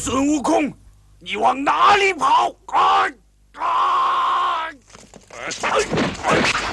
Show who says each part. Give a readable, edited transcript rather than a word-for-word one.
Speaker 1: 孙悟空，你往哪里跑？啊！